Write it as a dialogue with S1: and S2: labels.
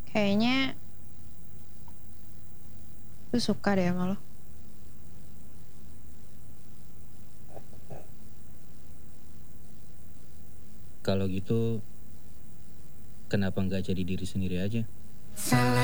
S1: Kayaknya gue suka deh sama lo.
S2: Kalau gitu, kenapa nggak jadi diri sendiri aja?